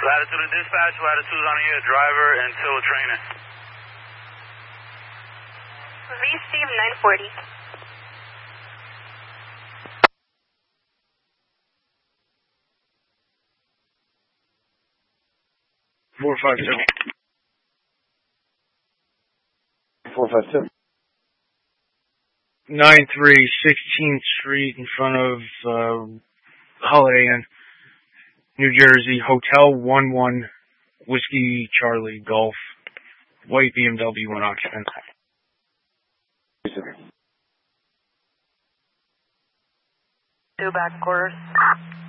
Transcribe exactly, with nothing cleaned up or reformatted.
Latitude and dispatch, latitude on your driver until training. Receive nine forty. four five two. four five two. nine three sixteenth Street in front of uh, Holiday Inn, New Jersey, Hotel one one, Whiskey Charlie Golf, white B M W, one occupant. Two back quarters.